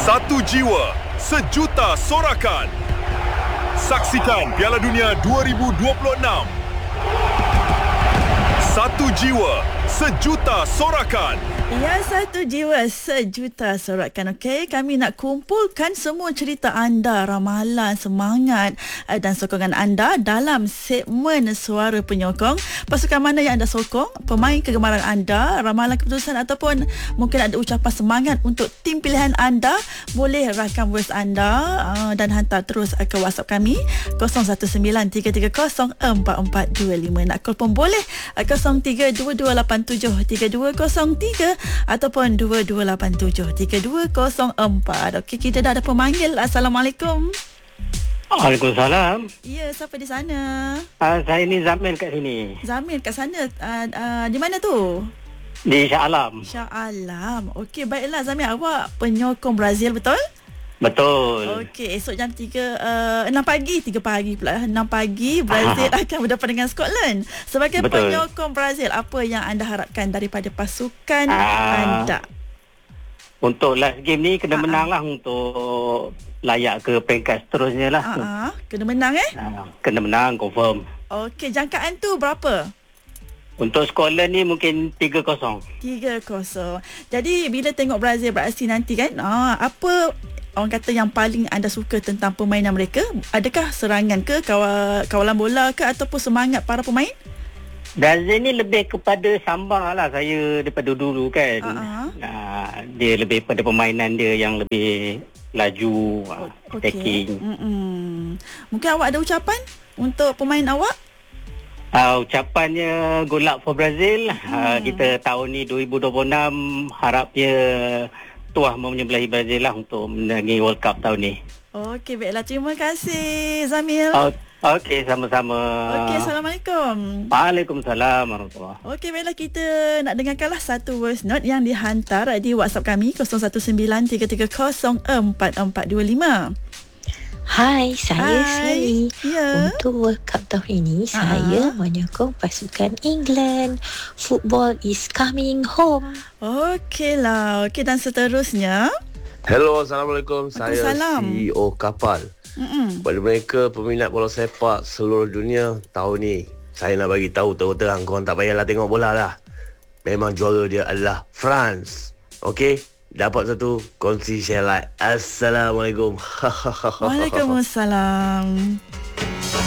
Satu jiwa, sejuta sorakan. Saksikan Piala Dunia 2026. Satu jiwa, sejuta sorakan. Ya, satu jiwa sejuta sorakan. Okey, kami nak kumpulkan semua cerita anda, ramalan, semangat dan sokongan anda dalam segmen Suara Penyokong. Pasukan mana yang anda sokong, pemain kegemaran anda, ramalan keputusan ataupun mungkin ada ucapan semangat untuk tim pilihan anda, boleh rakam voice anda dan hantar terus ke WhatsApp kami 0193304425. Nak call pun boleh 0322873203 ataupun 22873204. Okey, kita dah ada pemanggil. Assalamualaikum. Waalaikumsalam. Ya, siapa di sana? Saya ni Zamil kat sini. Zamil kat sana. Di mana tu? Di Shah Alam. Shah Alam. Okey, baiklah Zamil, awak penyokong Brazil betul? Betul. Okey, esok jam 3 pagi pula. 6 pagi Brazil akan berdepan dengan Scotland. Sebagai penyokong Brazil, apa yang anda harapkan daripada pasukan anda? Untuk last game ni kena menang lah untuk layak ke peringkat seterusnya lah. Kena menang Kena menang confirm. Okey, jangkaan tu berapa? Untuk Scotland ni mungkin 3-0. 3-0. Jadi bila tengok Brazil beraksi nanti kan, apa orang kata yang paling anda suka tentang permainan mereka? Adakah serangan ke, kawalan bola ke, ataupun semangat para pemain? Brazil ni lebih kepada sambang lah saya daripada dulu kan. Dia lebih pada permainan dia yang lebih laju, attacking. Mungkin awak ada ucapan untuk pemain awak? Ucapannya good luck for Brazil. Kita tahun ni 2026 harapnya tuah menyebelahi Brazil lah untuk menangi World Cup tahun ni. Okey, baiklah. Terima kasih Zamil. Okey, sama-sama. Okey, Assalamualaikum. Waalaikumsalam warahmatullahi. Okey, baiklah, kita nak dengarkanlah satu voice note yang dihantar di WhatsApp kami 0193304425. Hai, saya Sally. Ya. Untuk World Cup tahun ini, saya menyokong pasukan England. Football is coming home. Okeylah. Okey, dan seterusnya. Hello, Assalamualaikum. Saya Waalaikumsalam. CEO Kapal. Kepada mereka peminat bola sepak seluruh dunia, tahun ni saya nak bagi tahu terang-terang, korang tak payahlah tengok bola lah. Memang juara dia adalah France. Okey? Dapat satu, kongsi share like. Assalamualaikum. Waalaikumsalam.